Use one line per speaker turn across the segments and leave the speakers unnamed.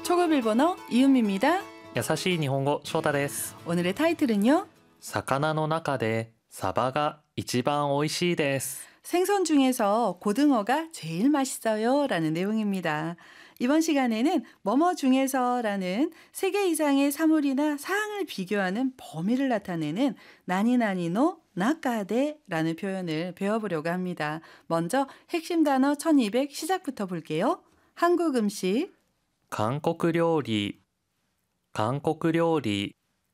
초급 일본어 이은미입니다.
優しい日本語翔太です。
오늘의 타이틀은요.
魚の中でサバが一番美味しいです。
생선 중에서 고등어가 제일 맛있어요 라는 내용입니다. 이번 시간에는 뭐뭐 중에서 라는 3개 이상의 사물이나 사항을 비교하는 범위를 나타내는 나니나니노 나카데 라는 표현을 배워보려고 합니다. 먼저 핵심 단어 1200 시작부터 볼게요. 한국 음식,
韓国料理、韓国料理、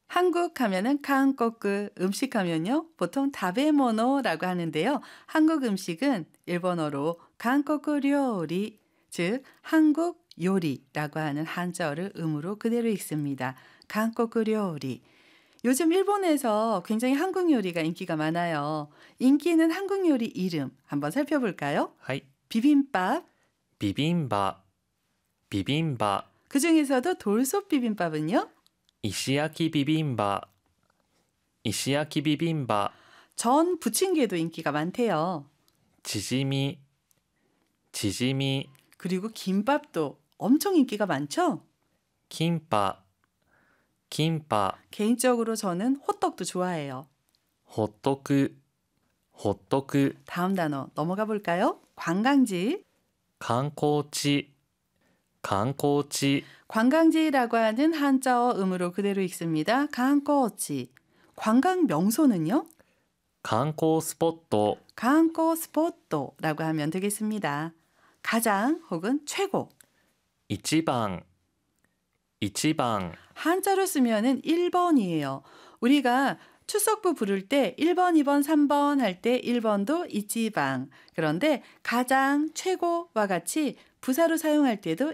한국 하면은 한국 음식 하면요 보통 다베모노라고 하는데요. 한국 음식은 일본어로 한국 요리, 즉 한국 요리라고 하는 한자어를 음으로 그대로 읽습니다. 한국 요리. 요즘 일본에서 굉장히 한국 요리가 인기가 많아요. 인기 있는 한국 요리 이름 한번 살펴볼까요?
はい、
비빔밥,
ビビンバ、ビビンバ、
그 중에서도 돌솥 비빔밥은요.
石焼きビビンバ、石焼きビビンバ、
전 부침개도 인기가 많대요.
チヂミ、チヂミ、
그리고 김밥도 엄청 인기가 많죠?
キンパ、キンパ、
개인적으로 저는 호떡도 좋아해요.
ホットク、ホットク、
다음 단어 넘어가 볼까요? 관광지.
観光地、観光地、
관광지라고 하는 한자어 음으로 그대로 읽습니다. 관광지. 관광 명소는요?
観光スポット、
관광 스포트라고 하면 되겠습니다. 가장 혹은 최고.
一番、一番、
한자로 쓰면은 1번이에요. 우리가 출석부 부를 때 1번, 2번, 3번 할 때 1번도 이치방. 그런데 가장, 최고와 같이 부사로 사용할 때도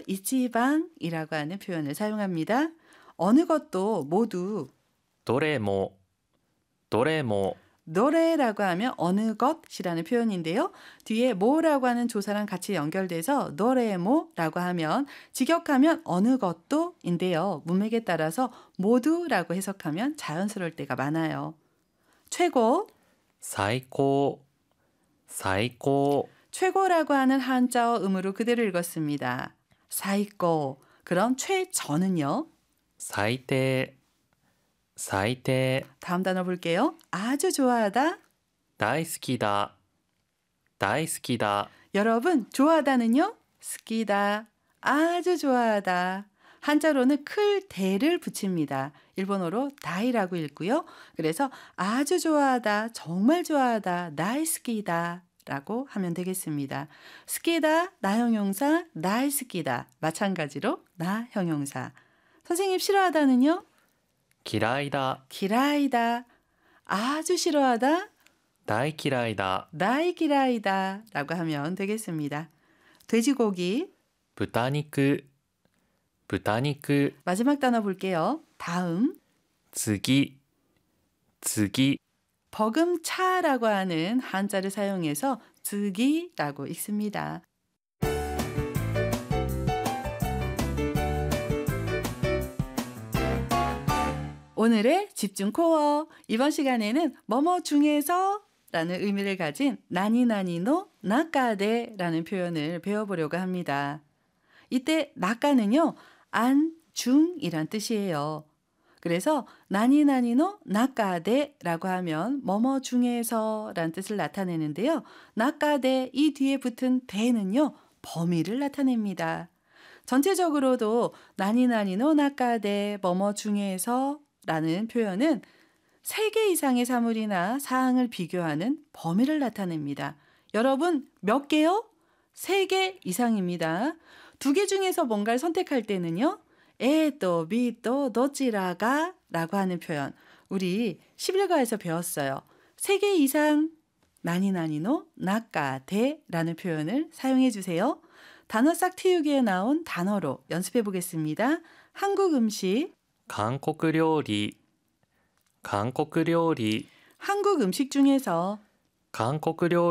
이치방이라고 하는 표현을 사용합니다. 어느 것도 모두
どれも、どれも、
노래라고 하면 어느 것이라는 표현인데요. 뒤에 뭐라고 하는 조사랑 같이 연결돼서 노래모라고 하면 직역하면 어느 것도인데요. 문맥에 따라서 모두라고 해석하면 자연스러울 때가 많아요. 최고,
最高、最高、
최고라고 하는 한자어 음으로 그대로 읽었습니다. 사이고, 그럼 최저는요.
最低、最低、
다음 단어 볼게요. 아주 좋아하다.
大好きだ、大好きだ、
여러분 좋아하다는요? 스키다. 아주 좋아하다. 한자로는 클 대를 붙입니다. 일본어로 다이라고 읽고요. 그래서 아주 좋아하다, 정말 좋아하다, 나이스키다 라고 하면 되겠습니다. 스키다, 나 형용사, 나이스키다. 마찬가지로 나 형용사. 선생님 싫어하다는요?
嫌いだ、
기라이다. 아주 싫어하다,
大嫌いだ、
나이기라이다 라고 하면 되겠습니다. 돼지고기.
豚肉、豚肉、
마지막 단어 볼게요. 다음.
次、次、
버금차라고 하는 한자를 사용해서 즈기라고 읽습니다. 오늘의 집중 코어. 이번 시간에는 뭐뭐 중에서 라는 의미를 가진 나니나니노 나카데라는 표현을 배워보려고 합니다. 이때 나카는요. 안, 중이란 뜻이에요. 그래서 나니나니노 나카데라고 하면 뭐뭐 중에서 라는 뜻을 나타내는데요. 나카데 이 뒤에 붙은 데는요. 범위를 나타냅니다. 전체적으로도 나니나니노 나카데 뭐뭐 중에서 라는 표현은 3개 이상의 사물이나 사항을 비교하는 범위를 나타냅니다. 여러분 몇 개요? 3개 이상입니다. 2개 중에서 뭔가를 선택할 때는요. 에또, 비또, 도찌라가 라고 하는 표현. 우리 11과에서 배웠어요. 3개 이상 나니나니노 나카데라는 표현을 사용해 주세요. 단어 싹 틔우기에 나온 단어로 연습해 보겠습니다. 한국 음식,
韓国料理、韓国料理、
한국 음식 중에서
韓国料